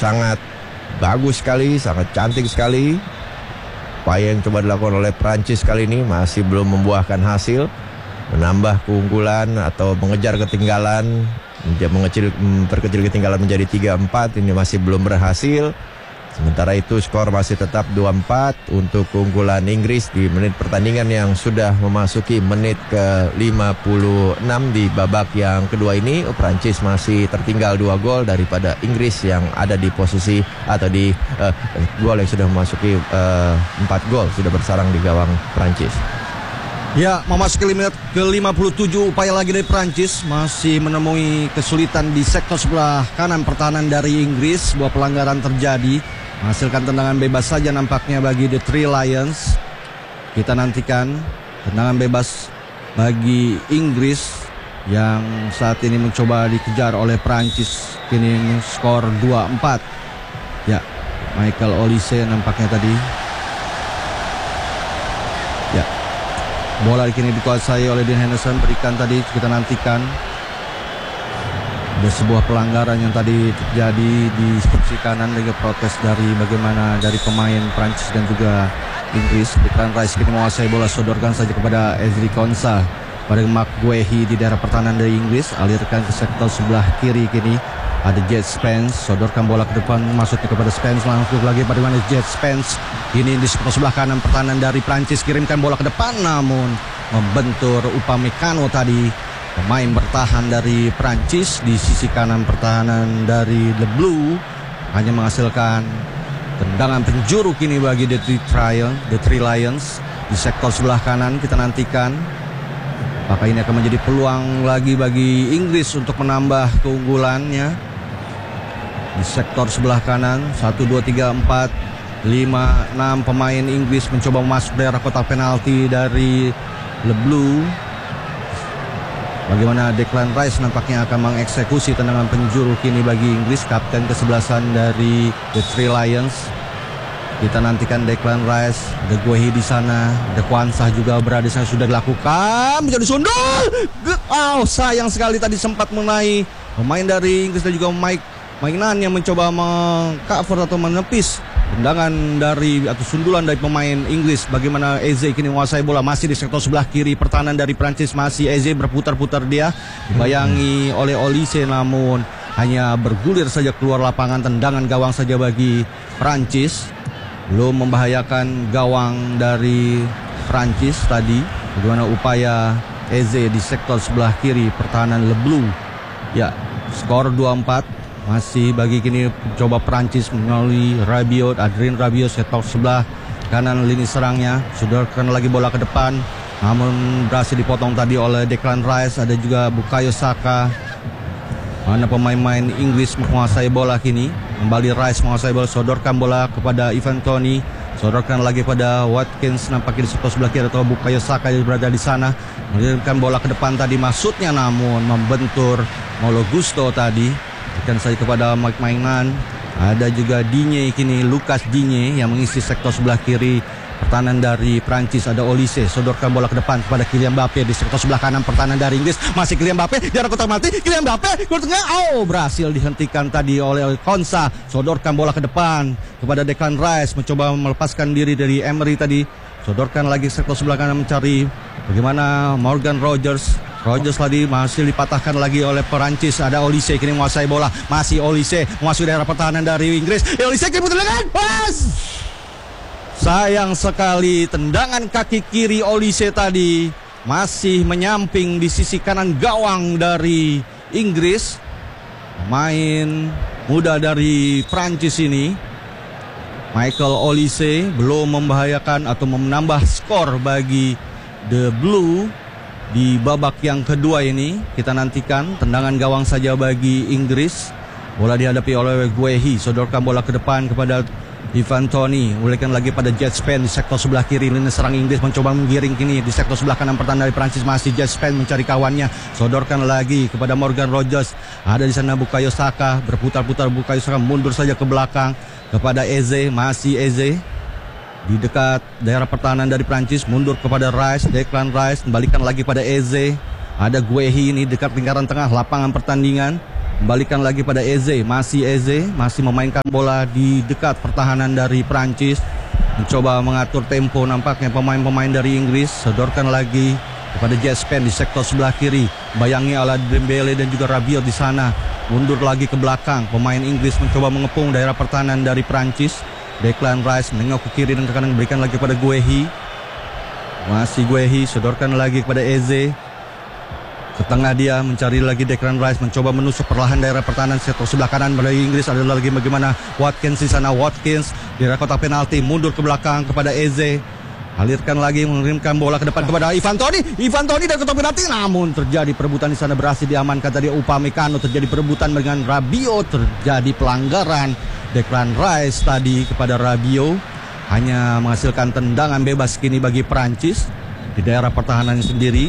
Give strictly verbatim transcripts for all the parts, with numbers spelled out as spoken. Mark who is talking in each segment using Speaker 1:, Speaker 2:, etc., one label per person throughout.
Speaker 1: sangat bagus sekali, sangat cantik sekali. Upaya yang coba dilakukan oleh Prancis kali ini masih belum membuahkan hasil, menambah keunggulan atau mengejar ketinggalan, mengecil, memperkecil ketinggalan menjadi tiga empat. Ini masih belum berhasil. Sementara itu skor masih tetap dua empat untuk keunggulan Inggris di menit pertandingan yang sudah memasuki menit ke lima puluh enam di babak yang kedua ini. Prancis masih tertinggal dua gol daripada Inggris yang ada di posisi atau di uh, gol yang sudah memasuki uh, empat gol sudah bersarang di gawang Prancis.
Speaker 2: Ya, memasuki menit ke lima puluh tujuh, upaya lagi dari Prancis masih menemui kesulitan di sektor sebelah kanan pertahanan dari Inggris. Sebuah pelanggaran terjadi, menghasilkan tendangan bebas saja nampaknya bagi The Three Lions. Kita nantikan tendangan bebas bagi Inggris yang saat ini mencoba dikejar oleh Prancis. Kini skor dua empat. Ya, Michael Olise nampaknya tadi. Ya, bola kini dikuasai oleh Dean Henderson. Berikan tadi, kita nantikan. Ada sebuah pelanggaran yang tadi terjadi di sisi kanan dengan protes dari bagaimana dari pemain Prancis dan juga Inggris. Declan Rice kini menguasai bola, sodorkan saja kepada Ezri Konsa, pada Mark Guehi di daerah pertahanan dari Inggris. Alirkan ke sektor sebelah kiri, kini ada Jet Spence, sodorkan bola ke depan, maksudnya kepada Spence, langsung lagi pada mana Jet Spence. Ini di sektor sebelah kanan pertahanan dari Prancis, kirimkan bola ke depan namun membentur Upamecano tadi, pemain bertahan dari Prancis. Di sisi kanan pertahanan dari The Blue hanya menghasilkan tendangan penjuru kini bagi The Three, Trial, The Three Lions. Di sektor sebelah kanan kita nantikan apakah ini akan menjadi peluang lagi bagi Inggris untuk menambah keunggulannya. Di sektor sebelah kanan satu, dua, tiga, empat, lima, enam pemain Inggris mencoba masuk daerah kotak penalti dari The Blue. Bagaimana Declan Rice nampaknya akan mengeksekusi tendangan penjuru kini bagi Inggris, kapten kesebelasan dari The Three Lions. Kita nantikan Declan Rice, The Guehi di sana, The Kwanzaa juga berada di sana, sudah dilakukan, menjadi sundul. Oh, sayang sekali tadi sempat mengenai pemain dari Inggris dan juga Mike mainan yang mencoba mengcover atau menepis tendangan dari atau sundulan dari pemain Inggris. Bagaimana Eze kini menguasai bola, masih di sektor sebelah kiri pertahanan dari Prancis. Masih Eze berputar-putar, dia dibayangi oleh Olise namun hanya bergulir saja keluar lapangan. Tendangan gawang saja bagi Prancis, belum membahayakan gawang dari Prancis tadi. Bagaimana upaya Eze di sektor sebelah kiri pertahanan Le Bleu. Ya, skor dua empat. Masih bagi kini coba Prancis melalui Rabiot, Adrien Rabiot sektor sebelah kanan lini serangnya, sodorkan lagi bola ke depan namun berhasil dipotong tadi oleh Declan Rice. Ada juga Bukayo Saka. Mana pemain-pemain Inggris menguasai bola kini. Kembali Rice menguasai bola, sodorkan bola kepada Ivan Toney, sodorkan lagi pada Watkins, nampaknya di sektor sebelah kiri atau Bukayo Saka yang berada di sana. Mengirimkan bola ke depan tadi, maksudnya namun membentur Malo Gusto tadi. Dan saya kepada Mike Mainan. Ada juga Digne kini, Lucas Digne yang mengisi sektor sebelah kiri pertahanan dari Prancis. Ada Olise, sodorkan bola ke depan kepada Kylian Mbappe di sektor sebelah kanan pertahanan dari Inggris. Masih Kylian Mbappe, jarak kotak mati, Kylian Mbappe gol tengah. Oh, berhasil dihentikan tadi oleh Konsa. Sodorkan bola ke depan kepada Declan Rice, mencoba melepaskan diri dari Emery tadi. Sodorkan lagi sektor sebelah kanan mencari bagaimana Morgan Rogers. Rogers tadi masih dipatahkan lagi oleh Perancis. Ada Olise kini menguasai bola. Masih Olise masuk daerah pertahanan dari Inggris. Olise kini tendangan pas. Sayang sekali tendangan kaki kiri Olise tadi masih menyamping di sisi kanan gawang dari Inggris. Pemain muda dari Prancis ini, Michael Olise, belum membahayakan atau menambah skor bagi The Blue di babak yang kedua ini. Kita nantikan tendangan gawang saja bagi Inggris. Bola dihadapi oleh Guehi, sodorkan bola ke depan kepada Ivan Toney, mulaikan lagi pada Jet Spence di sektor sebelah kiri. Lini serang Inggris mencoba menggiring kini di sektor sebelah kanan pertahanan dari Prancis. Masih Jet Spence mencari kawannya, sodorkan lagi kepada Morgan Rogers. Ada di sana Bukayo Saka, berputar-putar Bukayo Saka, mundur saja ke belakang kepada Eze. Masih Eze di dekat daerah pertahanan dari Prancis, mundur kepada Rice, Declan Rice, kembalikan lagi pada Eze. Ada Guehi ini dekat lingkaran tengah lapangan pertandingan. Kembalikan lagi pada Eze. Masih Eze, masih memainkan bola di dekat pertahanan dari Prancis. Mencoba mengatur tempo nampaknya pemain-pemain dari Inggris. Sodorkan lagi kepada Jespen di sektor sebelah kiri. Bayangi ala Dembele dan juga Rabiot di sana. Mundur lagi ke belakang. Pemain Inggris mencoba mengepung daerah pertahanan dari Prancis. Declan Rice menengok ke kiri dan ke kanan, berikan lagi kepada Guehi. Masih Guehi, sodorkan lagi kepada Eze. Ke tengah dia mencari lagi Declan Rice, mencoba menusuk perlahan daerah pertahanan sektor sebelah kanan dari Inggris. Ada lagi bagaimana Watkins di sana. Watkins di daerah kotak penalti, mundur ke belakang kepada Eze. Alirkan lagi, mengirimkan bola ke depan kepada Ivan Toney. Ivan Toney dari kotak penalti, namun terjadi perebutan di sana, berhasil diamankan tadi Upamecano. Terjadi perebutan dengan Rabiot, terjadi pelanggaran Declan Rice tadi kepada Rabiot. Hanya menghasilkan tendangan bebas kini bagi Prancis di daerah pertahanan sendiri.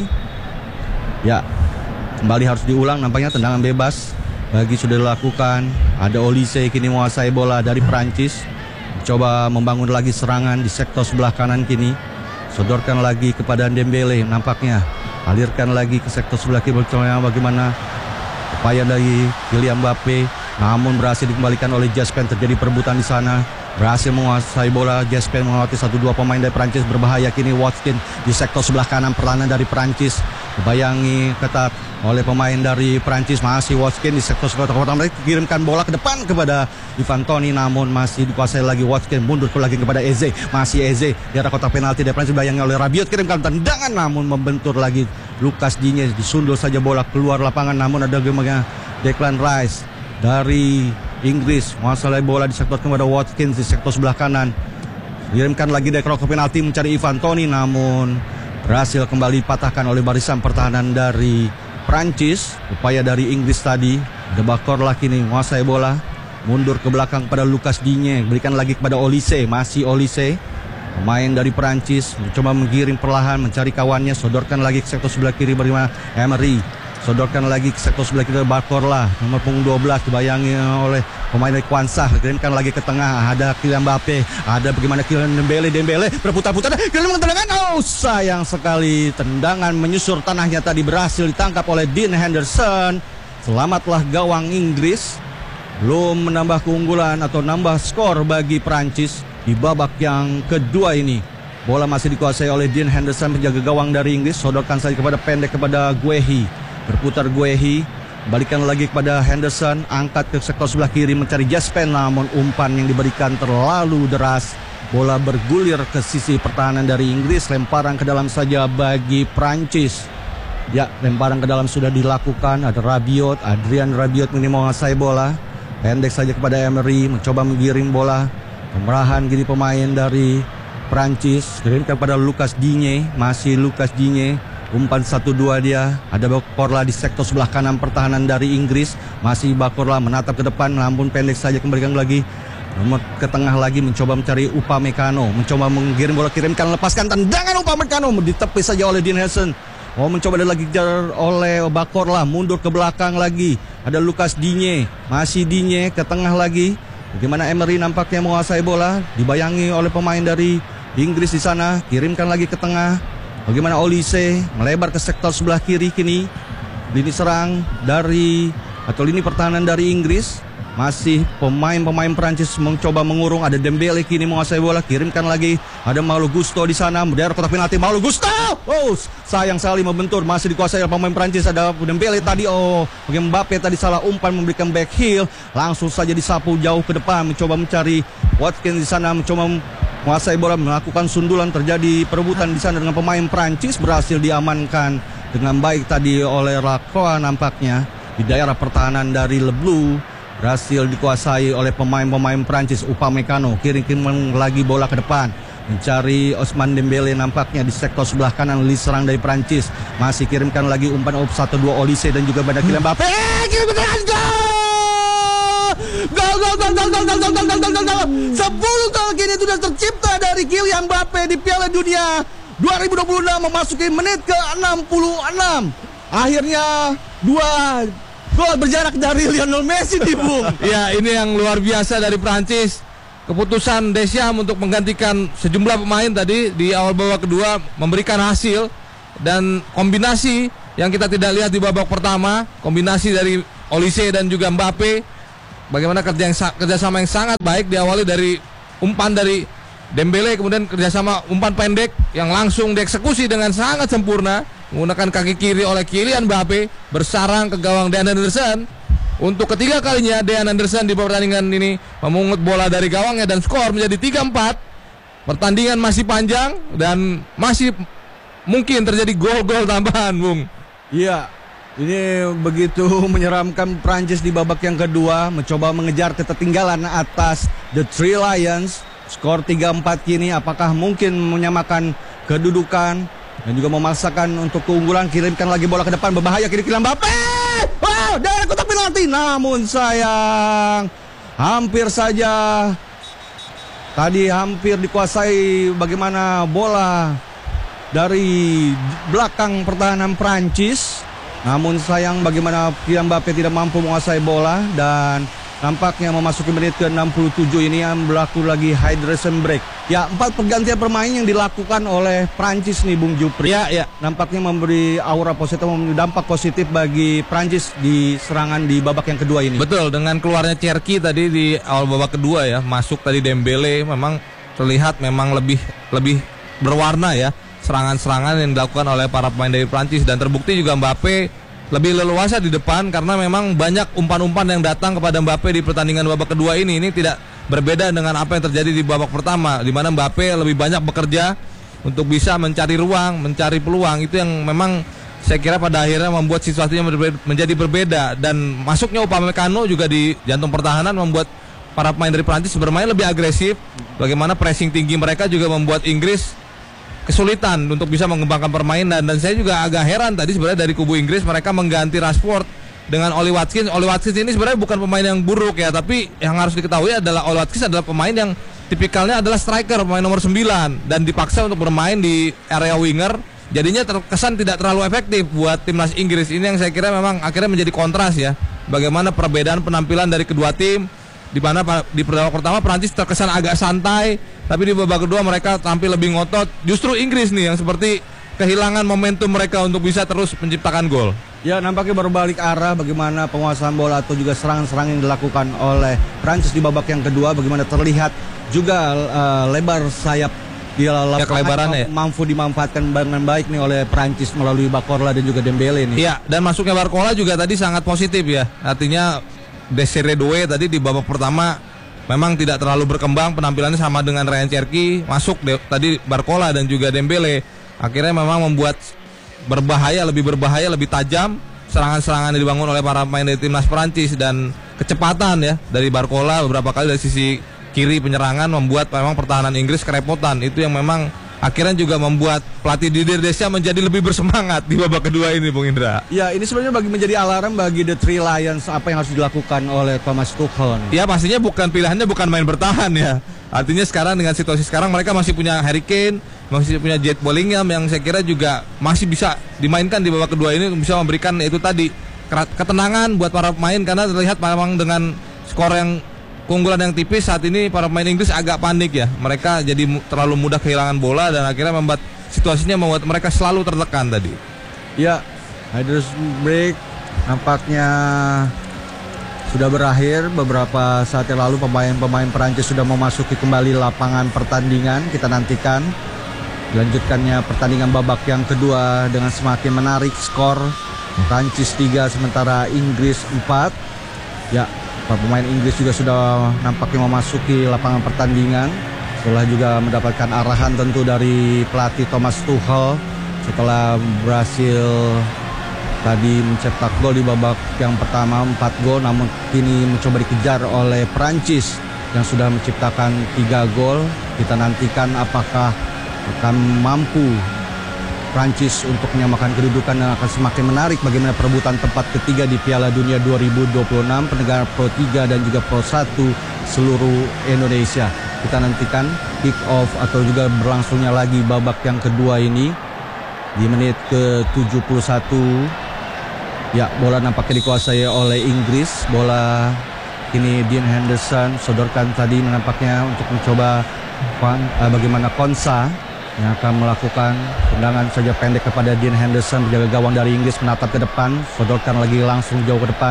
Speaker 2: Ya, kembali harus diulang nampaknya tendangan bebas bagi sudah dilakukan. Ada Olise kini menguasai bola dari Prancis. Coba membangun lagi serangan di sektor sebelah kanan kini. Sodorkan lagi kepada Dembele nampaknya. Alirkan lagi ke sektor sebelah kiri. Bagaimana upaya dari Kylian Mbappe, namun berhasil dikembalikan oleh Jespen. Terjadi perebutan di sana. Berhasil menguasai bola. Jespen melewati satu dua pemain dari Prancis. Berbahaya kini Watkins di sektor sebelah kanan perlahan dari Prancis. Dibayangi ketat oleh pemain dari Prancis. Masih Watkins di sektor sebelah kanan. Kirimkan bola ke depan kepada Ivan Toney, namun masih dikuasai lagi Watkins. Mundur lagi kepada Eze. Masih Eze di arah kotak penalti dari Prancis. Dibayangi oleh Rabiot. Kirimkan tendangan namun membentur lagi Lucas Digne. Disundul saja bola keluar lapangan, namun ada gimana Declan Rice dari Inggris menguasai bola di sektor kepada Watkins di sektor sebelah kanan. Kirimkan lagi dari kotak penalti mencari Ivan Toney, namun berhasil kembali patahkan oleh barisan pertahanan dari Prancis. Upaya dari Inggris tadi. De Bakorla kini menguasai bola. Mundur ke belakang pada Lucas Digne. Berikan lagi kepada Olise. Masih Olise, pemain dari Prancis, mencoba menggiring perlahan mencari kawannya. Sodorkan lagi ke sektor sebelah kiri bagaimana Emery. Sodorkan lagi ke sektor sebelah kiri Bakorla, nomor punggung dua belas, dibayangi oleh pemain dari Kwanzaa. Kirimkan lagi ke tengah, ada Kylian Mbappe, ada bagaimana Kylian Dembele. Dembele berputar-putar, Kylian tendangan, oh sayang sekali, tendangan menyusur tanahnya tadi berhasil ditangkap oleh Dean Henderson. Selamatlah gawang Inggris. Belum menambah keunggulan atau nambah skor bagi Prancis di babak yang kedua ini. Bola masih dikuasai oleh Dean Henderson, penjaga gawang dari Inggris. Sodorkan saja kepada pendek kepada Guehi. Berputar Guehi, balikan lagi kepada Henderson, angkat ke sektor sebelah kiri mencari Jespen, namun umpan yang diberikan terlalu deras. Bola bergulir ke sisi pertahanan dari Inggris, lemparan ke dalam saja bagi Prancis. Ya, lemparan ke dalam sudah dilakukan. Ada Rabiot, Adrian Rabiot ini menguasai bola. Pendek saja kepada Emery, mencoba menggiring bola. Pemerahan gini pemain dari Prancis, kirimkan kepada Lucas Digne. Masih Lucas Digne. Umpan satu dua dia. Ada Bakorla di sektor sebelah kanan pertahanan dari Inggris. Masih Bakorla menatap ke depan, namun pendek saja kembalikan lagi. Nomor ke tengah lagi mencoba mencari Upamecano. Mencoba menggiring bola, kirimkan, lepaskan tendangan Upamecano. Ditepis saja oleh Dean Henderson. Oh, mencoba ada lagi kejar oleh Bakorla. Mundur ke belakang lagi. Ada Lucas Digne. Masih Digne ke tengah lagi. Bagaimana Emery nampaknya menguasai bola. Dibayangi oleh pemain dari Inggris di sana. Kirimkan lagi ke tengah. Bagaimana Olise melebar ke sektor sebelah kiri kini. Lini serang dari atau lini pertahanan dari Inggris. Masih pemain-pemain Prancis mencoba mengurung. Ada Dembele kini menguasai bola. Kirimkan lagi. Ada Malo Gusto di sana. Daerah kotak penalti. Malo Gusto. Oh, sayang sekali membentur. Masih dikuasai oleh pemain Prancis. Ada Dembele tadi. Oh, bagaimana Mbappe tadi salah umpan memberikan back heel. Langsung saja disapu jauh ke depan. Mencoba mencari Watkins di sana. Mencoba menguasai bola, melakukan sundulan. Terjadi perebutan di sana dengan pemain Prancis. Berhasil diamankan dengan baik tadi oleh Lacroix nampaknya. Di daerah pertahanan dari Le Bleu berhasil dikuasai oleh pemain-pemain Prancis. Upamecano kirim-kirim lagi bola ke depan, mencari Ousmane Dembele nampaknya di sektor sebelah kanan lini serang dari Prancis. Masih kirimkan lagi umpan op satu dua Olise dan juga pada Kylian Mbappe. Kirim-kirim gol! Gol gol gol gol gol gol gol gol gol gol gol. sepuluh gol kini sudah tercipta dari Kylian Mbappe di Piala Dunia dua ribu dua puluh enam memasuki menit ke enam puluh enam. Akhirnya dua gol berjarak dari Lionel Messi di Bung.
Speaker 3: Ya, ini yang luar biasa dari Prancis. Keputusan Deschamps untuk menggantikan sejumlah pemain tadi di awal babak kedua memberikan hasil. Dan kombinasi yang kita tidak lihat di babak pertama, kombinasi dari Olise dan juga Mbappe. Bagaimana kerja yang, kerjasama yang sangat baik diawali dari umpan dari Dembele, kemudian kerjasama umpan pendek yang langsung dieksekusi dengan sangat sempurna menggunakan kaki kiri oleh Kylian Mbappe, bersarang ke gawang Dean Henderson. Untuk ketiga kalinya Dean Henderson di pertandingan ini memungut bola dari gawangnya dan skor menjadi tiga empat. Pertandingan masih panjang dan masih mungkin terjadi gol-gol tambahan, Bung.
Speaker 2: Iya, ini begitu menyeramkan Prancis di babak yang kedua, mencoba mengejar ketertinggalan atas The Three Lions. Skor tiga empat kini, apakah mungkin menyamakan kedudukan dan juga memaksakan untuk keunggulan? Kirimkan lagi bola ke depan, berbahaya kiri Kylian Mbappe. Wow, dari kotak penalti. Namun sayang, hampir saja tadi hampir dikuasai bagaimana bola dari belakang pertahanan Prancis. Namun sayang bagaimana Kylian Mbappe tidak mampu menguasai bola dan nampaknya memasuki menit ke enam puluh tujuh ini yang berlaku lagi hydration break. Ya, empat pergantian permain yang dilakukan oleh Prancis nih Bung Jupri.
Speaker 3: Ya, ya.
Speaker 2: Nampaknya memberi aura positif, memberi dampak positif bagi Prancis di serangan di babak yang kedua ini.
Speaker 3: Betul, dengan keluarnya Cherki tadi di awal babak kedua ya, masuk tadi Dembele, memang terlihat memang lebih lebih berwarna ya serangan-serangan yang dilakukan oleh para pemain dari Prancis, dan terbukti juga Mbappe lebih leluasa di depan karena memang banyak umpan-umpan yang datang kepada Mbappe di pertandingan babak kedua ini. Ini tidak berbeda dengan apa yang terjadi di babak pertama, di mana Mbappe lebih banyak bekerja untuk bisa mencari ruang, mencari peluang. Itu yang memang saya kira pada akhirnya membuat situasinya menjadi berbeda, dan masuknya Upamecano juga di jantung pertahanan membuat para pemain dari Prancis bermain lebih agresif. Bagaimana pressing tinggi mereka juga membuat Inggris kesulitan untuk bisa mengembangkan permainan. Dan saya juga agak heran tadi sebenarnya dari kubu Inggris mereka mengganti Rashford dengan Oli Watkins. Oli Watkins ini sebenarnya bukan pemain yang buruk ya, tapi yang harus diketahui adalah Oli Watkins adalah pemain yang tipikalnya adalah striker, pemain nomor sembilan, dan dipaksa untuk bermain di area winger. Jadinya terkesan tidak terlalu efektif buat timnas Inggris. Ini yang saya kira memang akhirnya menjadi kontras ya. Bagaimana perbedaan penampilan dari kedua tim, di mana di babak pertama Prancis terkesan agak santai, tapi di babak kedua mereka tampil lebih ngotot. Justru Inggris nih yang seperti kehilangan momentum mereka untuk bisa terus menciptakan gol.
Speaker 2: Ya, nampaknya berbalik arah bagaimana penguasaan bola atau juga serangan-serangan yang dilakukan oleh Prancis di babak yang kedua. Bagaimana terlihat juga uh, lebar sayap di lapangan
Speaker 3: ya, kelebarannya
Speaker 2: mampu dimanfaatkan dengan baik nih oleh Prancis melalui Barcola dan juga Dembele nih.
Speaker 3: Iya, dan masuknya Barcola juga tadi sangat positif ya. Artinya Desiree Doué tadi di babak pertama memang tidak terlalu berkembang penampilannya sama dengan Ryan Cherki. Masuk de, tadi Barcola dan juga Dembele akhirnya memang membuat berbahaya, lebih berbahaya, lebih tajam serangan-serangan yang dibangun oleh para pemain dari timnas Prancis, dan kecepatan ya dari Barcola beberapa kali dari sisi kiri penyerangan membuat memang pertahanan Inggris kerepotan. Itu yang memang akhirnya juga membuat pelatih Didier Deschamps menjadi lebih bersemangat di babak kedua ini, Bung Indra.
Speaker 2: Ya, ini sebenarnya bagi menjadi alarm bagi The Three Lions apa yang harus dilakukan oleh Thomas Tuchel.
Speaker 3: Ya, pastinya bukan pilihannya bukan main bertahan ya. Artinya sekarang dengan situasi sekarang mereka masih punya Harry Kane, masih punya Jude Bellingham yang saya kira juga masih bisa dimainkan di babak kedua ini, bisa memberikan itu tadi ketenangan buat para pemain, karena terlihat memang dengan skor yang keunggulan yang tipis saat ini para pemain Inggris agak panik ya. Mereka jadi terlalu mudah kehilangan bola dan akhirnya membuat situasinya membuat mereka selalu tertekan tadi.
Speaker 2: Ya, hydration break nampaknya sudah berakhir. Beberapa saat yang lalu pemain-pemain Perancis sudah memasuki kembali lapangan pertandingan. Kita nantikan dilanjutkannya pertandingan babak yang kedua dengan semakin menarik skor. Perancis tiga sementara Inggris empat. Ya, para pemain Inggris juga sudah nampaknya memasuki lapangan pertandingan setelah juga mendapatkan arahan tentu dari pelatih Thomas Tuchel setelah berhasil tadi mencetak gol di babak yang pertama empat gol, namun kini mencoba dikejar oleh Prancis yang sudah menciptakan tiga gol. Kita nantikan apakah akan mampu Prancis untuk menyamakan kedudukan dan akan semakin menarik bagaimana perebutan tempat ketiga di Piala Dunia dua ribu dua puluh enam pendengar Pro tiga dan juga Pro satu seluruh Indonesia. Kita nantikan kick off atau juga berlangsungnya lagi babak yang kedua ini di menit ke tujuh puluh satu. Ya, bola nampaknya dikuasai oleh Inggris. Bola kini Dean Henderson sodorkan tadi nampaknya untuk mencoba bagaimana Konsa yang akan melakukan tendangan saja pendek kepada Dean Henderson, penjaga gawang dari Inggris menatap ke depan, sodorkan lagi langsung jauh ke depan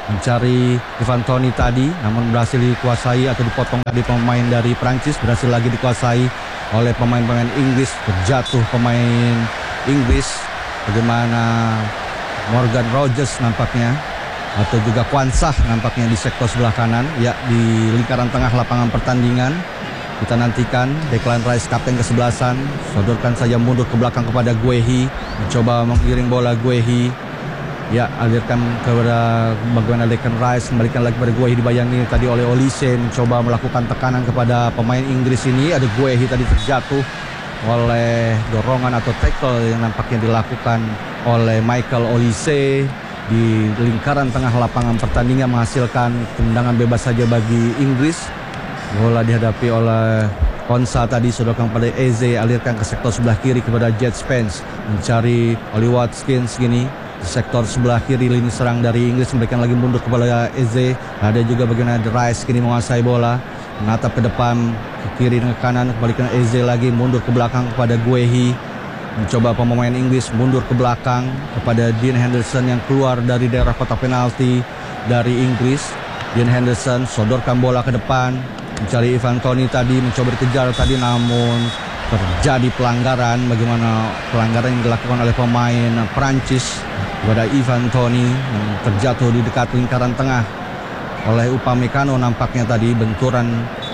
Speaker 2: mencari Ivan Toney tadi, namun berhasil dikuasai atau dipotong dari pemain dari Prancis. Berhasil lagi dikuasai oleh pemain-pemain Inggris. Terjatuh pemain Inggris. Bagaimana Morgan Rogers nampaknya, atau juga Kwansah nampaknya di sektor sebelah kanan, ya, di lingkaran tengah lapangan pertandingan. Kita nantikan Declan Rice, kapten kesebelasan, sodorkan saja mundur ke belakang kepada Guehi, mencoba mengiring bola Guehi, ya, alirkan kepada bagaimana Declan Rice, kembalikan lagi kepada Guehi, dibayangi tadi oleh Olise, mencoba melakukan tekanan kepada pemain Inggris ini. Ada Guehi tadi terjatuh oleh dorongan atau tackle yang nampaknya dilakukan oleh Michael Olise di lingkaran tengah lapangan pertandingan, menghasilkan tendangan bebas saja bagi Inggris. Bola dihadapi oleh Konsa tadi, sodorkan pada Eze, alirkan ke sektor sebelah kiri kepada Jet Spence, mencari Oli Watkins gini di sektor sebelah kiri lini serang dari Inggris, memberikan lagi mundur kepada Eze. Ada juga bagaimana Rice kini menguasai bola, menatap ke depan, ke kiri dan ke kanan, kembalikan Eze lagi, mundur ke belakang kepada Guehi, mencoba pemain Inggris mundur ke belakang kepada Dean Henderson yang keluar dari daerah kotak penalti dari Inggris. Dean Henderson sodorkan bola ke depan, mencari Ivan Toney tadi, mencoba dikejar tadi, namun terjadi pelanggaran. Bagaimana pelanggaran yang dilakukan oleh pemain Prancis kepada Ivan Toney yang terjatuh di dekat lingkaran tengah oleh Upamecano. Nampaknya tadi benturan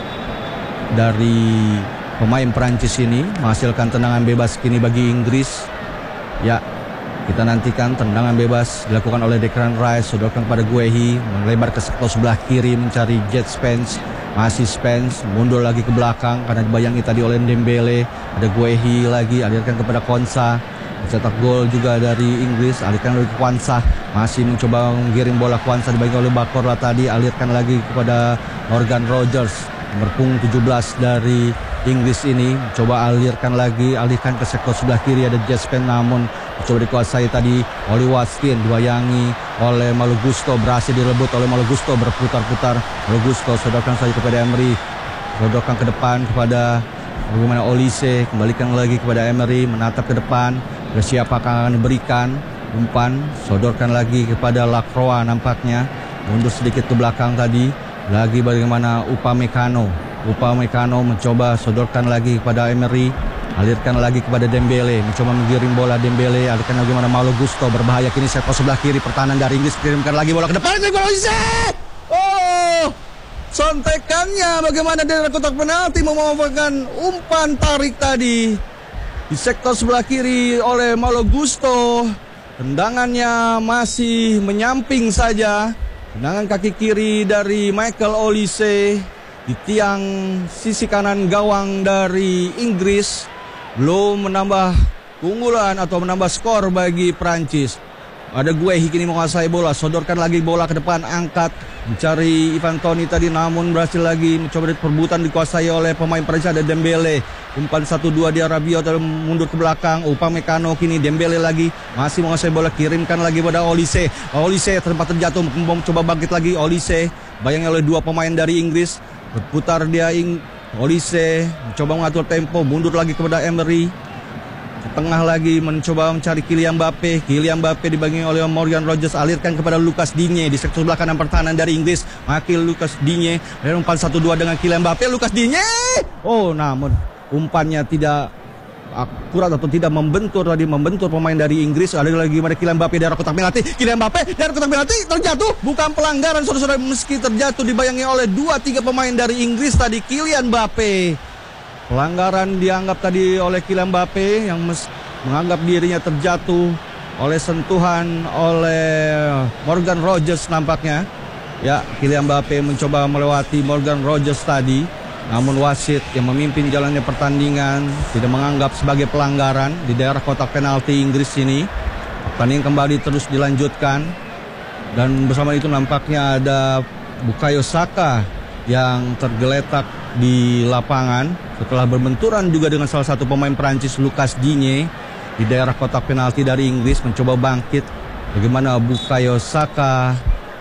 Speaker 2: dari pemain Prancis ini menghasilkan tendangan bebas kini bagi Inggris. Ya, kita nantikan tendangan bebas dilakukan oleh Declan Rice, sodorkan kepada Guehi, melebar ke sektor sebelah kiri mencari Jet Spence. Masih Spence, mundur lagi ke belakang karena dibayangi tadi oleh Dembele. Ada Guehi lagi, alirkan kepada Konsa, mencetak gol juga dari Inggris, alirkan lagi ke Kwansah, masih mencoba menggiring bola Kwansah, dibayangi oleh Bakorla tadi, alirkan lagi kepada Morgan Rogers, nomor punggung tujuh belas dari Inggris ini, coba alirkan lagi, alihkan ke sektor sebelah kiri. Ada Jet Spence, namun coba dikuasai tadi Oli Watkins, dibayangi oleh Malo Gusto, berhasil direbut oleh Malo Gusto, berputar-putar Malo Gusto, sodorkan saja kepada Emery, sodorkan ke depan kepada bagaimana Olise, kembalikan lagi kepada Emery, menatap ke depan, siapa akan diberikan umpan, sodorkan lagi kepada Lacroix, nampaknya mundur sedikit ke belakang tadi, lagi bagaimana Upamecano, Upamecano mencoba sodorkan lagi kepada Emery, alirkan lagi kepada Dembele, mencoba menggiring bola Dembele, alirkan lagi mana Malo Gusto, berbahaya kini sektor sebelah kiri pertahanan dari Inggris, kirimkan lagi bola ke depan, oh, sontekannya bagaimana dari kotak penalti, memanfaatkan umpan tarik tadi di sektor sebelah kiri oleh Malo Gusto. Tendangannya masih menyamping saja, tendangan kaki kiri dari Michael Olise di tiang sisi kanan gawang dari Inggris, belum menambah keunggulan atau menambah skor bagi Prancis. Ada Guehi kini menguasai bola, sodorkan lagi bola ke depan, angkat, mencari Ivan Toney tadi, namun berhasil lagi mencoba perebutan dikuasai oleh pemain Prancis. Ada Dembele, umpan satu dua dia Rabiot, mundur ke belakang, Upamecano kini, Dembele lagi, masih menguasai bola, kirimkan lagi pada Olise, Olise tempat terjatuh, mencoba bangkit lagi, Olise, bayangin oleh dua pemain dari Inggris, berputar dia, Ing Olise mencoba mengatur tempo, mundur lagi kepada Emery, ke tengah lagi mencoba mencari Kylian Mbappe, Kylian Mbappe dibayangi oleh Morgan Rogers, alirkan kepada Lucas Digne di sektor sebelah kanan pertahanan dari Inggris, wakil Lucas Digne, dan umpan satu dua dengan Kylian Mbappe, Lucas Digne, oh namun umpannya tidak akurat atau tidak membentur tadi, membentur pemain dari Inggris. Ada lagi pada Kylian Mbappe daerah kotak penalti, Kylian Mbappe daerah kotak penalti, terjatuh, bukan pelanggaran saudara-saudara, meski terjatuh dibayangi oleh dua tiga pemain dari Inggris tadi. Kylian Mbappe, pelanggaran dianggap tadi oleh Kylian Mbappe yang mes- menganggap dirinya terjatuh oleh sentuhan oleh Morgan Rogers nampaknya. Ya, Kylian Mbappe mencoba melewati Morgan Rogers tadi, namun wasit yang memimpin jalannya pertandingan tidak menganggap sebagai pelanggaran di daerah kotak penalti Inggris ini. Pertandingan kembali terus dilanjutkan, dan bersama itu nampaknya ada Bukayo Saka yang tergeletak di lapangan setelah berbenturan juga dengan salah satu pemain Prancis, Lucas Digne, di daerah kotak penalti dari Inggris, mencoba bangkit. Bagaimana Bukayo Saka,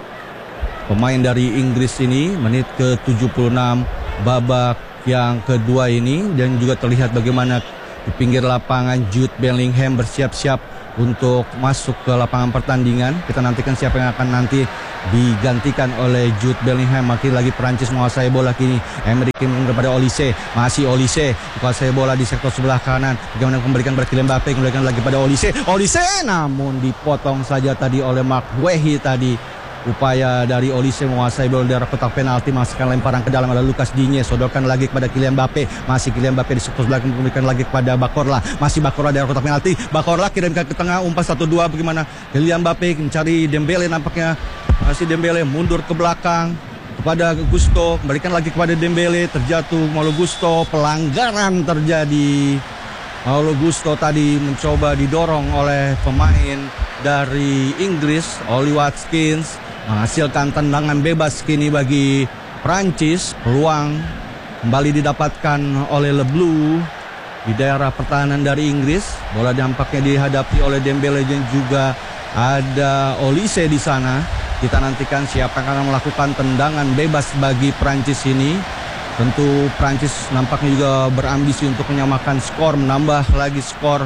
Speaker 2: pemain dari Inggris ini, menit ke tujuh puluh enam babak yang kedua ini, dan juga terlihat bagaimana di pinggir lapangan Jude Bellingham bersiap-siap untuk masuk ke lapangan pertandingan. Kita nantikan siapa yang akan nanti digantikan oleh Jude Bellingham. Makin lagi Perancis menguasai bola kini. Emery kepada Olise, masih Olise menguasai bola di sektor sebelah kanan. Bagaimana memberikan pada Kylian Mbappe, kembalikan lagi pada Olise. Olise namun dipotong saja tadi oleh Marc Guehi tadi. Upaya dari Olise menguasai bola dari kotak penalti, masukkan lemparan ke dalam, ada Lucas Digne, sodorkan lagi kepada Kylian Mbappe, masih Kylian Mbappe di sektor belakang, memberikan lagi kepada Bakorla, masih Bakorla dari kotak penalti, Bakorla kirimkan ke tengah, umpan satu dua, bagaimana Kylian Mbappe mencari Dembele, nampaknya masih Dembele mundur ke belakang kepada Gusto, berikan lagi kepada Dembele, terjatuh Malo Gusto, pelanggaran terjadi. Malo Gusto tadi mencoba didorong oleh pemain dari Inggris, Oli Watkins, menghasilkan tendangan bebas kini bagi Prancis. Peluang kembali didapatkan oleh Le Bleu di daerah pertahanan dari Inggris. Bola dampaknya dihadapi oleh Dembele dan juga ada Olise di sana. Kita nantikan siapa yang akan melakukan tendangan bebas bagi Prancis ini. Tentu Prancis nampaknya juga berambisi untuk menyamakan skor, menambah lagi skor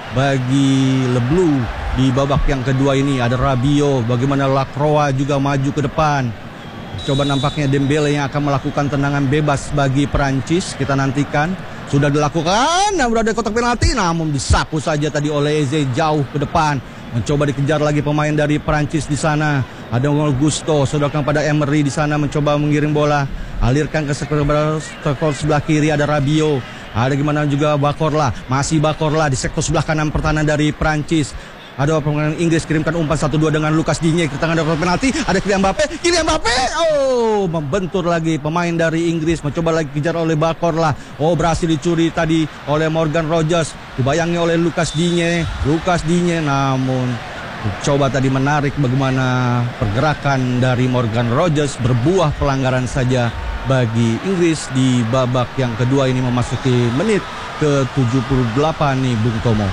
Speaker 2: bagi Le Bleu. Di babak yang kedua ini ada Rabiot, bagaimana Lacroix juga maju ke depan. Coba nampaknya Dembele yang akan melakukan tendangan bebas bagi Perancis. Kita nantikan. Sudah dilakukan, nah berada di kotak penalti, namun disapu saja tadi oleh Eze jauh ke depan. Mencoba dikejar lagi pemain dari Perancis di sana. Ada Gusto, sodorkan pada Emery di sana, mencoba mengirim bola, alirkan ke sektor sebelah kiri, ada Rabiot. Ada gimana juga Bakorla, masih Bakorla di sektor sebelah kanan pertahanan dari Perancis. Ada pemain Inggris kirimkan umpan satu dua dengan Lucas Digne ke tangan dari penalti. Ada Kylian Mbappe, Kylian Mbappe, oh membentur lagi pemain dari Inggris, mencoba lagi kejar oleh Bakorla. Oh berhasil dicuri tadi oleh Morgan Rogers, dibayangi oleh Lucas Digne, Lucas Digne namun coba tadi menarik, bagaimana pergerakan dari Morgan Rogers berbuah pelanggaran saja bagi Inggris di babak yang kedua ini, memasuki menit ke tujuh puluh delapan nih Bung Tomo.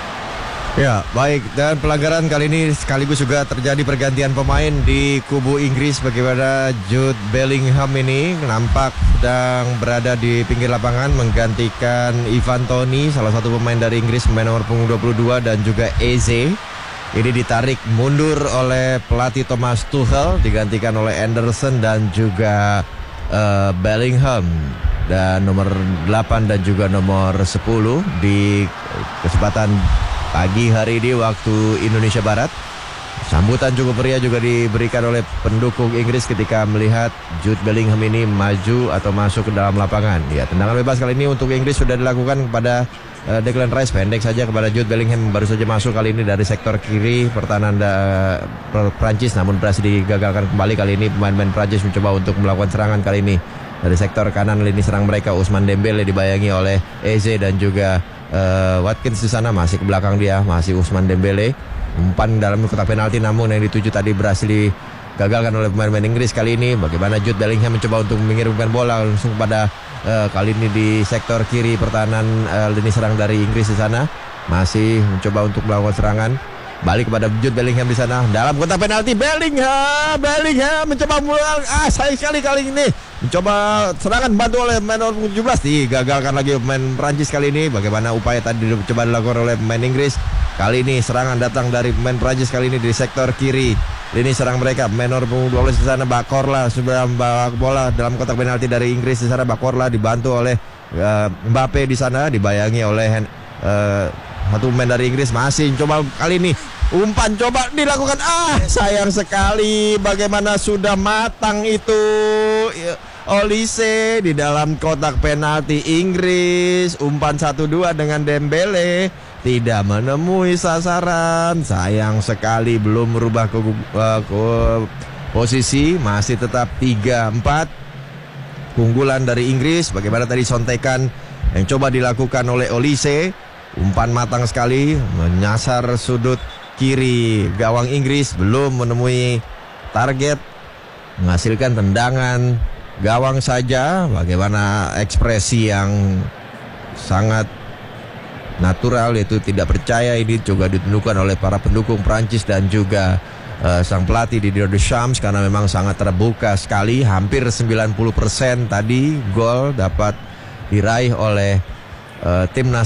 Speaker 1: Ya, baik, dan pelanggaran kali ini sekaligus juga terjadi pergantian pemain di kubu Inggris. Bagaimana Jude Bellingham ini nampak sedang berada di pinggir lapangan menggantikan Ivan Toney, salah satu pemain dari Inggris, pemain nomor punggung dua puluh dua, dan juga Eze. Ini ditarik mundur oleh pelatih Thomas Tuchel, digantikan oleh Anderson dan juga uh, Bellingham. Dan nomor delapan dan juga nomor sepuluh di kesempatan pagi hari ini waktu Indonesia Barat. Sambutan cukup meriah juga diberikan oleh pendukung Inggris ketika melihat Jude Bellingham ini maju atau masuk ke dalam lapangan. Ya, tendangan bebas kali ini untuk Inggris sudah dilakukan kepada uh, Declan Rice, pendek saja kepada Jude Bellingham, baru saja masuk kali ini dari sektor kiri pertahanan uh, Prancis, namun berhasil digagalkan kembali. Kali ini pemain-pemain Prancis mencoba untuk melakukan serangan kali ini dari sektor kanan lini serang mereka. Ousmane Dembele dibayangi oleh Eze dan juga Uh, Watkins di sana, masih ke belakang dia, masih Ousmane Dembele. Umpan dalam kotak penalti namun yang dituju tadi berhasil digagalkan oleh pemain-pemain Inggris kali ini. Bagaimana Jude Bellingham mencoba untuk mengirimkan bola langsung pada uh, kali ini di sektor kiri pertahanan uh, lini serang dari Inggris di sana, masih mencoba untuk melakukan serangan. Balik kepada Jude Bellingham di sana dalam kotak penalti. Bellingham, Bellingham mencoba mulai, ah sayang sekali kali ini mencoba serangan bantu oleh pemain nomor tujuh belas, digagalkan lagi pemain Prancis kali ini. Bagaimana upaya tadi coba dilakukan oleh pemain Inggris, kali ini serangan datang dari pemain Prancis kali ini di sektor kiri lini serang mereka. Pemain nomor dua belas di sana Bakorla sudah membawa bola dalam kotak penalti dari Inggris di sana. Bakorla dibantu oleh uh, Mbappe di sana, dibayangi oleh uh, satu pemain dari Inggris, masih coba kali ini umpan coba dilakukan, ah sayang sekali. Bagaimana sudah matang itu Olise di dalam kotak penalti Inggris. Umpan satu dua dengan Dembele tidak menemui sasaran, sayang sekali. Belum merubah ke, uh, ke posisi, masih tetap tiga empat keunggulan dari Inggris. Bagaimana tadi sontekan yang coba dilakukan oleh Olise, umpan matang sekali menyasar sudut kiri gawang Inggris, belum menemui target, menghasilkan tendangan gawang saja. Bagaimana ekspresi yang sangat natural, yaitu tidak percaya, ini juga ditunjukkan oleh para pendukung Prancis dan juga uh, sang pelatih Didier Deschamps, karena memang sangat terbuka sekali. Hampir sembilan puluh persen tadi gol dapat diraih oleh uh, timnas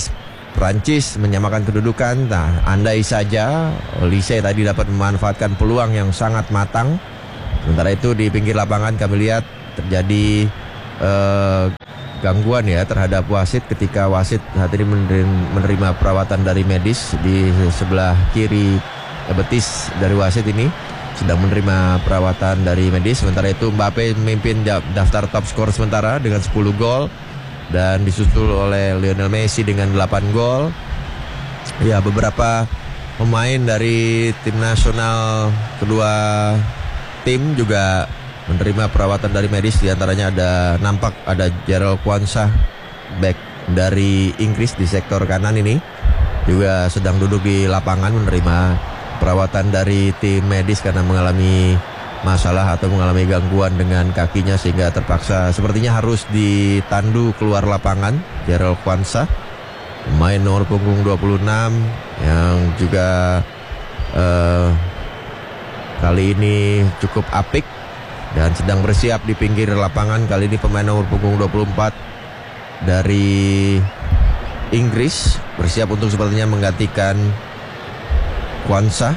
Speaker 1: Prancis menyamakan kedudukan. Nah, andai saja Olise tadi dapat memanfaatkan peluang yang sangat matang. Sementara itu di pinggir lapangan kami lihat terjadi uh, gangguan ya terhadap wasit ketika wasit saat ini menerima perawatan dari medis. Di sebelah kiri betis dari wasit ini sedang menerima perawatan dari medis. Sementara itu Mbappe memimpin daftar top skor sementara dengan sepuluh gol dan disusul oleh Lionel Messi dengan delapan gol. Ya, beberapa pemain dari tim nasional kedua tim juga menerima perawatan dari medis. Di antaranya ada nampak ada Jarell Quansah, back dari Inggris di sektor kanan ini, juga sedang duduk di lapangan menerima perawatan dari tim medis karena mengalami masalah atau mengalami gangguan dengan kakinya sehingga terpaksa sepertinya harus ditandu keluar lapangan. Jarell Quansah, pemain nomor punggung dua puluh enam yang juga uh, kali ini cukup apik dan sedang bersiap di pinggir lapangan. Kali ini pemain nomor punggung dua puluh empat dari Inggris bersiap untuk sepertinya menggantikan Quansah.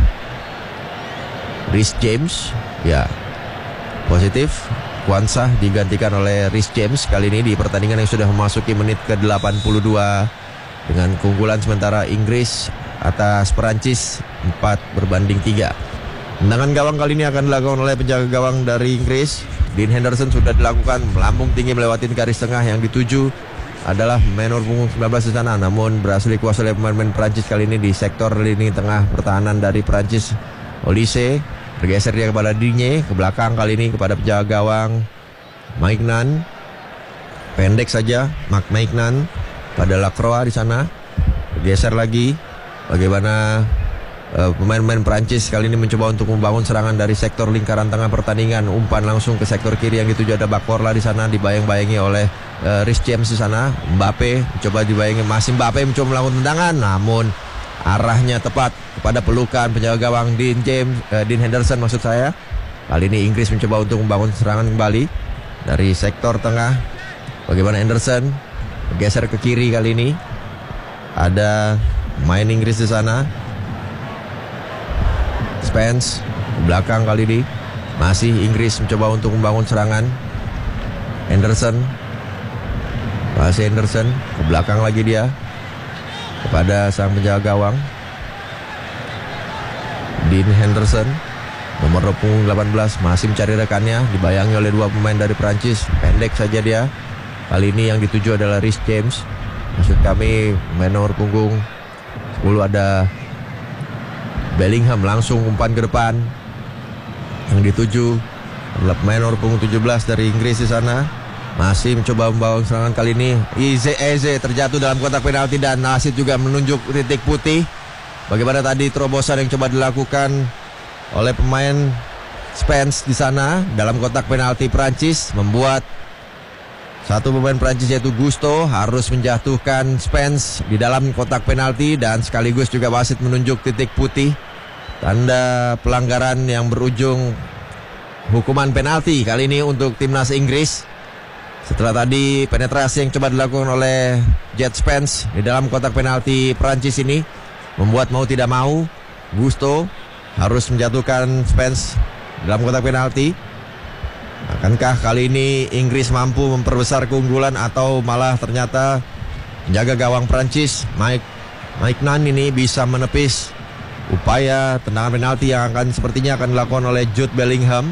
Speaker 1: Reece James, ya, positif. Quansah digantikan oleh Reece James kali ini di pertandingan yang sudah memasuki menit ke delapan puluh dua dengan keunggulan sementara Inggris atas Perancis empat berbanding tiga. Tendangan gawang kali ini akan dilakukan oleh penjaga gawang dari Inggris. Dean Henderson sudah dilakukan melambung tinggi melewati garis tengah. Yang dituju adalah menor punggung sembilan belas di sana, namun berhasil dikuasai oleh pemain-pemain Prancis kali ini di sektor lini tengah pertahanan dari Prancis. Olise bergeser dia kepada Digne, ke belakang kali ini kepada penjaga gawang Maignan. Pendek saja Marc Maignan pada Lacroix di sana. Bergeser lagi. Bagaimana Uh, pemain-pemain Prancis kali ini mencoba untuk membangun serangan dari sektor lingkaran tengah pertandingan. Umpan langsung ke sektor kiri, yang dituju ada Bakorla di sana, dibayang-bayangi oleh uh, Reece James di sana. Mbappe mencoba dibayangi, masih Mbappe mencoba melakukan tendangan, namun arahnya tepat kepada pelukan penjaga gawang Dean James, uh, Dean Henderson maksud saya. Kali ini Inggris mencoba untuk membangun serangan kembali dari sektor tengah. Bagaimana Henderson bergeser ke kiri, kali ini ada main Inggris di sana. Spence belakang kali ini masih Inggris mencoba untuk membangun serangan. Henderson, masih Henderson ke belakang lagi dia kepada sang penjaga gawang Dean Henderson, nomor punggung delapan belas, masih mencari rekannya, dibayangi oleh dua pemain dari Prancis. Pendek saja dia. Kali ini yang dituju adalah Reece James, maksud kami pemain nomor punggung sepuluh ada Bellingham. Langsung umpan ke depan, yang dituju adalah pemain nomor punggung tujuh belas dari Inggris di sana. Masih mencoba membangun serangan kali ini. Ize Eze terjatuh dalam kotak penalti dan wasit juga menunjuk titik putih. Bagaimana tadi terobosan yang coba dilakukan oleh pemain Spence di sana dalam kotak penalti Prancis membuat satu pemain Prancis yaitu Gusto harus menjatuhkan Spence di dalam kotak penalti, dan sekaligus juga wasit menunjuk titik putih, tanda pelanggaran yang berujung hukuman penalti kali ini untuk timnas Inggris. Setelah tadi penetrasi yang coba dilakukan oleh Jet Spence di dalam kotak penalti Prancis ini membuat mau tidak mau Gusto harus menjatuhkan Spence dalam kotak penalti. Akankah kali ini Inggris mampu memperbesar keunggulan atau malah ternyata penjaga gawang Prancis Mike Maignan ini bisa menepis upaya tendangan penalti yang akan sepertinya akan dilakukan oleh Jude Bellingham.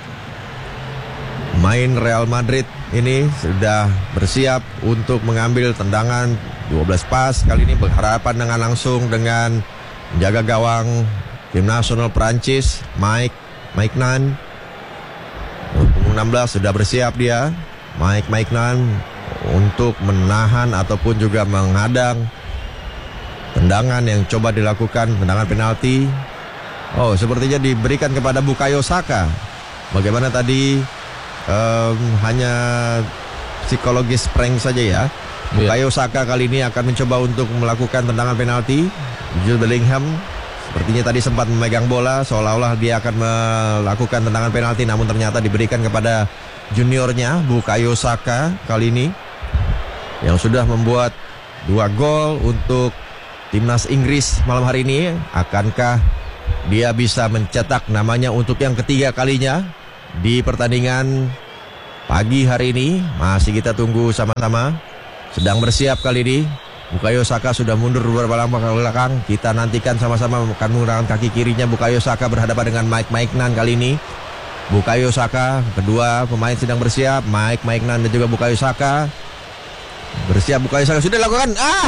Speaker 1: Main Real Madrid ini sudah bersiap untuk mengambil tendangan dua belas pas. Kali ini berhadapan dengan langsung dengan penjaga gawang tim nasional Prancis Mike Maignan. enam belas sudah bersiap dia Mike Maignan untuk menahan ataupun juga menghadang tendangan yang coba dilakukan, tendangan penalti. Oh, sepertinya diberikan kepada Bukayo Saka. Bagaimana tadi um, hanya psikologis prank saja ya. Bukayo Saka kali ini akan mencoba untuk melakukan tendangan penalti. Jude Bellingham sepertinya tadi sempat memegang bola seolah-olah dia akan melakukan tendangan penalti, namun ternyata diberikan kepada juniornya Bukayo Saka kali ini, yang sudah membuat dua gol untuk timnas Inggris malam hari ini. Akankah dia bisa mencetak namanya untuk yang ketiga kalinya di pertandingan pagi hari ini? Masih kita tunggu sama-sama. Sedang bersiap kali ini. Bukayo Saka sudah mundur beberapa langkah ke belakang. Kita nantikan sama-sama akan menggunakan kaki kirinya. Bukayo Saka berhadapan dengan Mike Maignan kali ini. Bukayo Saka, kedua pemain sedang bersiap. Mike Maignan dan juga Bukayo Saka. Bersiap Bukayo Saka sudah dilakukan.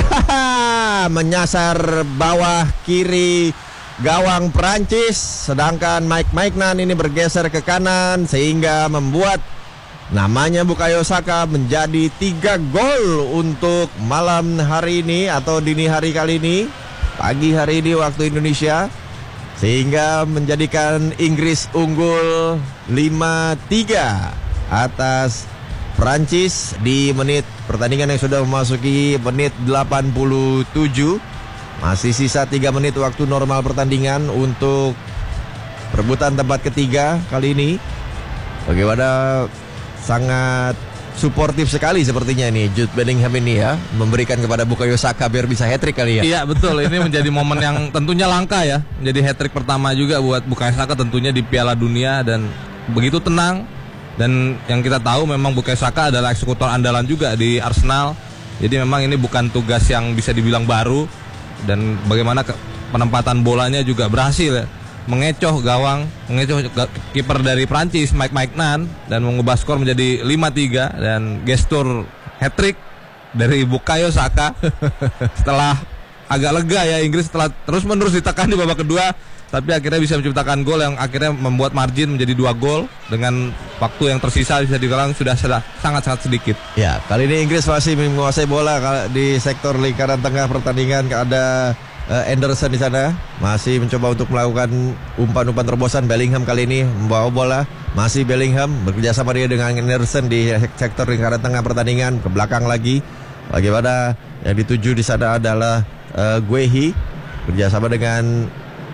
Speaker 1: Ah, menyasar bawah kiri gawang Prancis. Sedangkan Mike Maignan ini bergeser ke kanan sehingga membuat namanya Bukayo Saka menjadi tiga gol untuk malam hari ini atau dini hari kali ini, pagi hari ini waktu Indonesia, sehingga menjadikan Inggris unggul lima tiga atas Prancis di menit pertandingan yang sudah memasuki menit delapan puluh tujuh. Masih sisa tiga menit waktu normal pertandingan untuk perebutan tempat ketiga kali ini. Bagaimana sangat suportif sekali sepertinya ini Jude Bellingham ini ya, memberikan kepada Bukayo Saka biar bisa hat-trick kali ya.
Speaker 3: Iya betul, ini menjadi momen yang tentunya langka ya, menjadi hat-trick pertama juga buat Bukayo Saka tentunya di Piala Dunia, dan begitu tenang. Dan yang kita tahu memang Bukayo Saka adalah eksekutor andalan juga di Arsenal. Jadi memang ini bukan tugas yang bisa dibilang baru, dan bagaimana penempatan bolanya juga berhasil ya, mengecoh gawang, mengecoh kiper dari Prancis Mike Maignan dan mengubah skor menjadi lima tiga, dan gestur hat-trick dari Bukayo Saka setelah agak lega ya Inggris setelah terus-menerus ditekan di babak kedua, tapi akhirnya bisa menciptakan gol yang akhirnya membuat margin menjadi dua gol dengan waktu yang tersisa bisa dibilang sudah sangat-sangat sedikit.
Speaker 1: Ya, kali ini Inggris masih menguasai bola di sektor lingkaran tengah pertandingan. Ada Uh, Anderson di sana masih mencoba untuk melakukan umpan-umpan terobosan. Bellingham kali ini membawa bola, masih Bellingham bekerjasama dia dengan Anderson di sektor lingkaran tengah pertandingan. Ke belakang lagi, bagaimana yang dituju di sana adalah uh, Guehi bekerjasama dengan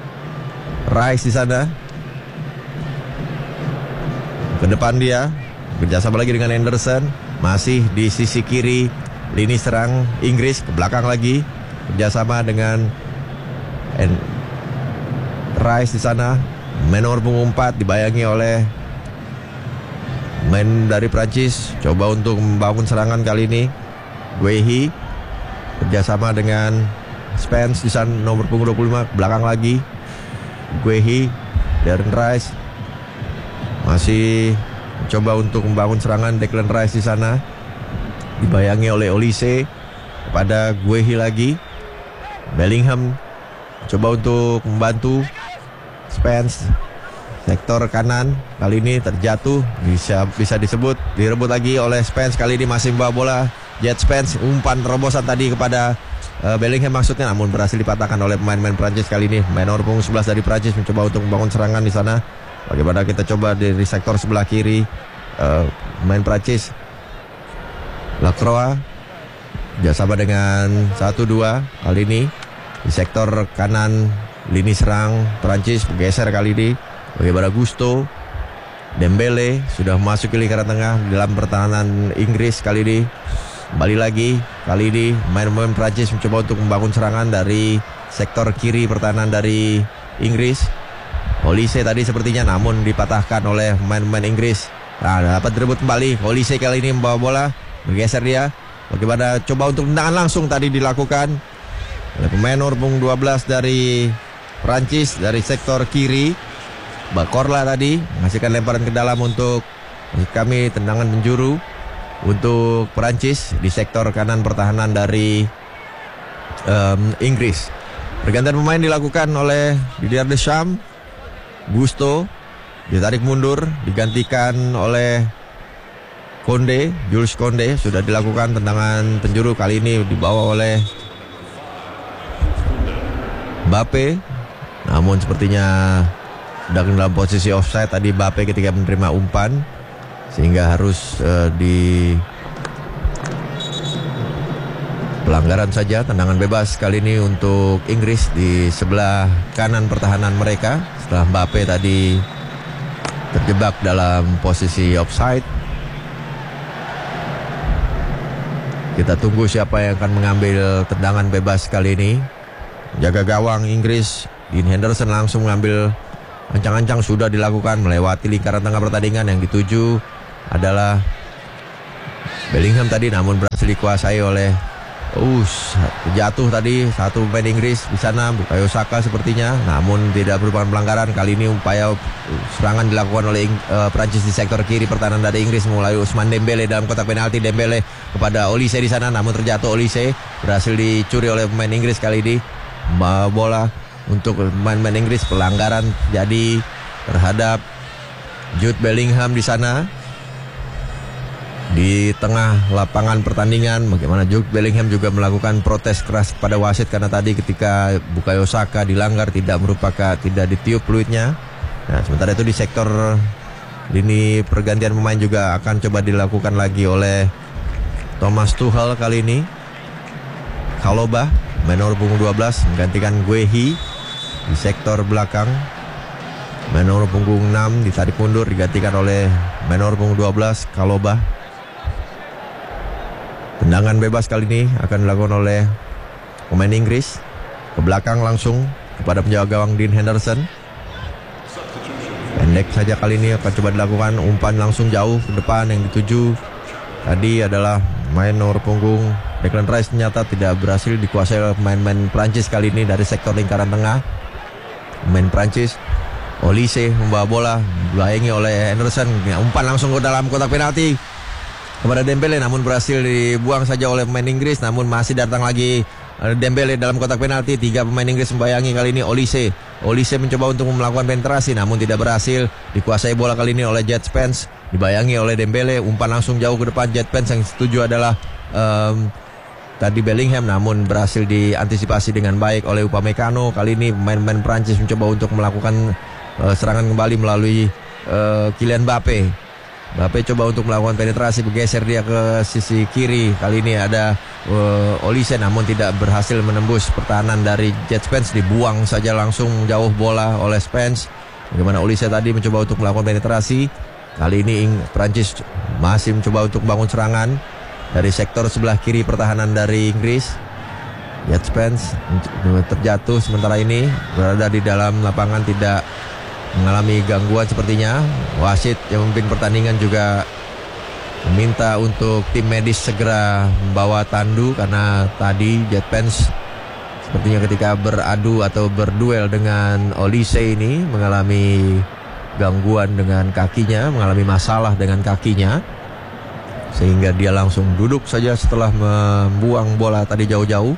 Speaker 1: Rice di sana. Ke depan dia bekerjasama lagi dengan Anderson, masih di sisi kiri lini serang Inggris. Ke belakang lagi kerjasama dengan And Rice di sana. Menor mengumpat dibayangi oleh main dari Prancis, coba untuk membangun serangan kali ini. Guehi kerjasama dengan Spence di sana, nomor punggung dua puluh lima. Belakang lagi Guehi, Darren Rice masih coba untuk membangun serangan. Declan Rice di sana dibayangi oleh Olise, kepada Guehi lagi. Bellingham coba untuk membantu Spence, sektor kanan kali ini terjatuh, bisa bisa disebut direbut lagi oleh Spence. Kali ini masih membawa bola Jet Spence, umpan terobosan tadi kepada uh, Bellingham maksudnya, namun berhasil dipatahkan oleh pemain-pemain Prancis kali ini. Menor punggung sebelas dari Prancis mencoba untuk membangun serangan di sana. Bagaimana kita coba dari sektor sebelah kiri, uh, pemain Prancis Lacroix bersama dengan satu dua kali ini di sektor kanan lini serang Prancis bergeser kali ini. Bagaimana Gusto, Dembele sudah masuk ke lingkaran tengah dalam pertahanan Inggris kali ini. Kembali lagi kali ini main-main Prancis mencoba untuk membangun serangan dari sektor kiri pertahanan dari Inggris. Olise tadi sepertinya namun dipatahkan oleh pemain-pemain Inggris. Nah, dapat direbut kembali. Olise kali ini membawa bola, bergeser dia. Bagaimana coba untuk tendangan langsung tadi dilakukan oleh pemain nomor punggung dua belas dari Prancis dari sektor kiri. Bakorla tadi menghasilkan lemparan ke dalam untuk kami, tendangan penjuru untuk Prancis di sektor kanan pertahanan dari um, Inggris. Pergantian pemain dilakukan oleh Didier Deschamps. Gusto ditarik mundur, digantikan oleh Konde, Jules Konde. Sudah dilakukan tendangan penjuru, kali ini dibawa oleh Mbappe, namun sepertinya sedang dalam posisi offside tadi Mbappe ketika menerima umpan, sehingga harus uh, di pelanggaran saja. Tendangan bebas kali ini untuk Inggris di sebelah kanan pertahanan mereka setelah Mbappe tadi terjebak dalam posisi offside. Kita tunggu siapa yang akan mengambil tendangan bebas kali ini. Jaga gawang Inggris, Dean Henderson langsung mengambil, ancang-ancang sudah dilakukan melewati lingkaran tengah pertandingan. Yang dituju adalah Bellingham tadi, namun berhasil dikuasai oleh Us. Jatuh tadi satu pemain Inggris di sana, Bukayo Saka sepertinya, namun tidak merupakan pelanggaran. Kali ini upaya serangan dilakukan oleh uh, Prancis di sektor kiri pertahanan dari Inggris mulai Ousmane Dembele dalam kotak penalti. Dembele kepada Olise di sana, namun terjatuh. Olise berhasil dicuri oleh pemain Inggris kali ini. Bola untuk pemain-pemain Inggris, pelanggaran jadi terhadap Jude Bellingham di sana. Di tengah lapangan pertandingan, bagaimana Jude Bellingham juga melakukan protes keras kepada wasit karena tadi ketika Bukayo Saka dilanggar tidak merupakan, tidak ditiup peluitnya. Nah, sementara itu di sektor lini pergantian pemain juga akan coba dilakukan lagi oleh Thomas Tuchel kali ini. Chalobah, main nomor punggung dua belas, menggantikan Guehi di sektor belakang. Main nomor punggung enam ditarik mundur, digantikan oleh main nomor punggung dua belas, Chalobah. Tendangan bebas kali ini akan dilakukan oleh pemain Inggris. Ke belakang langsung kepada penjaga gawang Dean Henderson. Pendek saja kali ini akan coba dilakukan. Umpan langsung jauh ke depan. Yang dituju tadi adalah main nomor punggung Declan Rice, ternyata tidak berhasil dikuasai oleh pemain-pemain Prancis kali ini dari sektor lingkaran tengah. Pemain Prancis, Olise membawa bola, dibayangi oleh Henderson. Umpan langsung ke dalam kotak penalti kepada Dembele, namun berhasil dibuang saja oleh pemain Inggris. Namun masih datang lagi Dembele dalam kotak penalti. Tiga pemain Inggris membayangi kali ini Olise. Olise mencoba untuk melakukan penetrasi, namun tidak berhasil. Dikuasai bola kali ini oleh Jet Spence, dibayangi oleh Dembele. Umpan langsung jauh ke depan. Jet Spence yang setuju adalah um, tadi Bellingham, namun berhasil diantisipasi dengan baik oleh Upamecano. Kali ini pemain-pemain Prancis mencoba untuk melakukan uh, serangan kembali melalui uh, Kylian Mbappe. Mbappe coba untuk melakukan penetrasi, bergeser dia ke sisi kiri. Kali ini ada uh, Olise, namun tidak berhasil menembus pertahanan dari Jet Spence. Dibuang saja langsung jauh bola oleh Spence. Bagaimana Olise tadi mencoba untuk melakukan penetrasi. Kali ini Prancis masih mencoba untuk bangun serangan dari sektor sebelah kiri pertahanan dari Inggris. Jet Spence terjatuh sementara ini, berada di dalam lapangan, tidak mengalami gangguan sepertinya. Wasit yang memimpin pertandingan juga meminta untuk tim medis segera membawa tandu karena tadi Jet Spence sepertinya ketika beradu atau berduel dengan Olise ini mengalami gangguan dengan kakinya, mengalami masalah dengan kakinya, sehingga dia langsung duduk saja setelah membuang bola tadi jauh-jauh.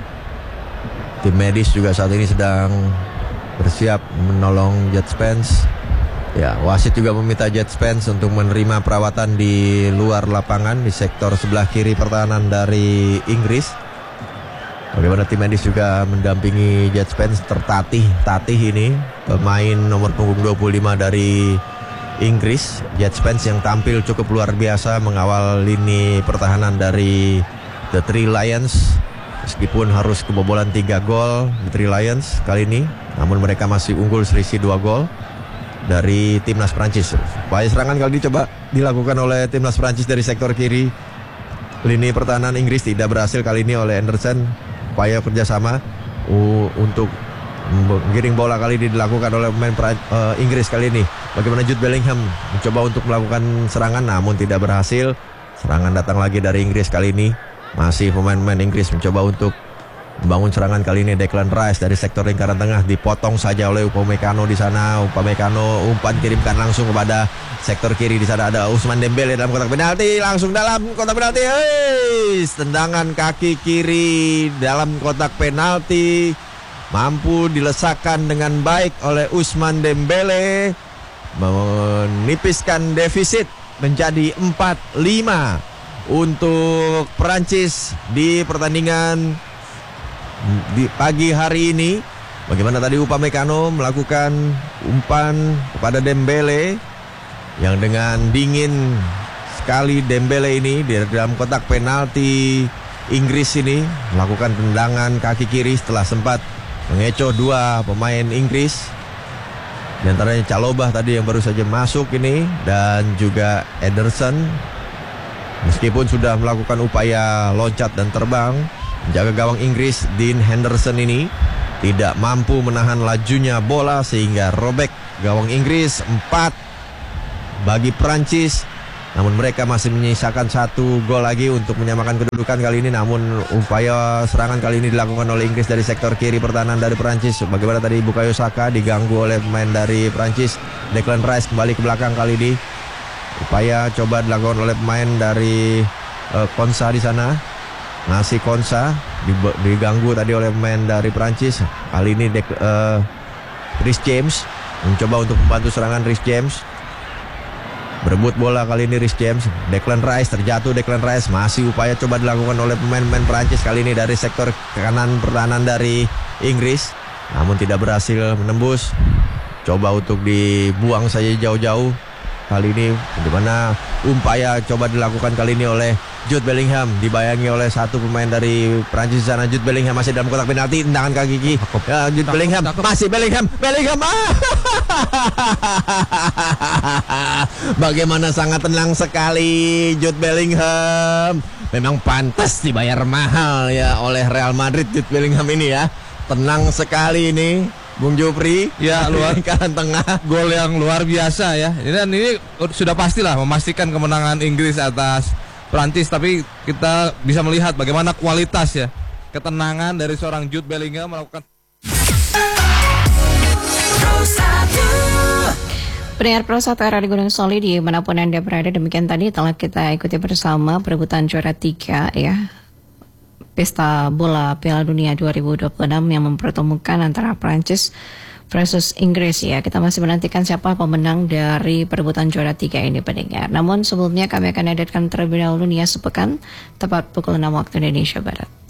Speaker 1: Tim medis juga saat ini sedang bersiap menolong Jet Spence. Ya, wasit juga meminta Jet Spence untuk menerima perawatan di luar lapangan di sektor sebelah kiri pertahanan dari Inggris. Bagaimana tim medis juga mendampingi Jet Spence, tertatih tatih ini pemain nomor punggung dua puluh lima dari Inggris. Jet Spence yang tampil cukup luar biasa mengawal lini pertahanan dari The Three Lions. Meskipun harus kebobolan tiga gol di Three Lions kali ini, namun mereka masih unggul selisih dua gol dari timnas Prancis. Upaya serangan kali ini coba dilakukan oleh timnas Prancis dari sektor kiri. Lini pertahanan Inggris tidak berhasil kali ini oleh Henderson. Upaya kerjasama uh, untuk menggiring bola kali ini dilakukan oleh pemain uh, Inggris kali ini. Bagaimana Jude Bellingham mencoba untuk melakukan serangan, namun tidak berhasil. Serangan datang lagi dari Inggris kali ini. Masih pemain-pemain Inggris mencoba untuk membangun serangan kali ini. Declan Rice dari sektor lingkaran tengah dipotong saja oleh Upamecano di sana. Upamecano umpan kirimkan langsung kepada sektor kiri. Di sana ada Ousmane Dembele dalam kotak penalti, langsung dalam kotak penalti. Hei, tendangan kaki kiri dalam kotak penalti mampu dilesakkan dengan baik oleh Ousmane Dembele, menipiskan defisit menjadi empat lima untuk Prancis di pertandingan di pagi hari ini. Bagaimana tadi Upamecano melakukan umpan kepada Dembele yang dengan dingin sekali Dembele ini di dalam kotak penalti Inggris ini melakukan tendangan kaki kiri setelah sempat mengecoh dua pemain Inggris, di antaranya Chalobah tadi yang baru saja masuk ini, dan juga Ederson. Meskipun sudah melakukan upaya loncat dan terbang, jaga gawang Inggris Dean Henderson ini tidak mampu menahan lajunya bola sehingga robek gawang Inggris. Empat bagi Prancis. Namun mereka masih menyisakan satu gol lagi untuk menyamakan kedudukan kali ini. Namun upaya serangan kali ini dilakukan oleh Inggris dari sektor kiri pertahanan dari Prancis. Bagaimana tadi Bukayo Saka diganggu oleh pemain dari Prancis. Declan Rice kembali ke belakang kali ini. Upaya coba dilakukan oleh pemain dari uh, Konsa di sana. Nasi Konsa diganggu tadi oleh pemain dari Prancis. Kali ini Dek, uh, Reece James mencoba untuk membantu serangan Reece James. Berebut bola kali ini Reece James. Declan Rice terjatuh. Declan Rice masih upaya coba dilakukan oleh pemain-pemain Prancis kali ini dari sektor kanan pertahanan dari Inggris. Namun tidak berhasil menembus. Coba untuk dibuang saja jauh-jauh. Kali ini bagaimana upaya coba dilakukan kali ini oleh Jude Bellingham. Dibayangi oleh satu pemain dari Prancis di sana. Jude Bellingham masih dalam kotak penalti. Tendangan kaki kiri. Ya, Jude takut, Bellingham takut. Masih Bellingham. Bellingham. Bagaimana sangat tenang sekali Jude Bellingham. Memang pantas dibayar mahal ya oleh Real Madrid Jude Bellingham ini ya. Tenang sekali ini Bung Jupri. Ya, luar kanan tengah.
Speaker 3: Gol yang luar biasa ya. Dan ini sudah pastilah memastikan kemenangan Inggris atas Prancis. Tapi kita bisa melihat bagaimana kualitas ya, ketenangan dari seorang Jude Bellingham melakukan.
Speaker 4: Pendengar Pro satu era di Gunung Soli dimanapun Anda berada, demikian tadi telah kita ikuti bersama perebutan juara tiga ya Pesta Bola Piala Dunia dua ribu dua puluh enam yang mempertemukan antara Prancis versus Inggris ya. Kita masih menantikan siapa pemenang dari perebutan juara tiga ini pendengar. Namun sebelumnya kami akan hadirkan terlebih dahulu Nia Sepekan tepat pukul enam waktu Indonesia Barat.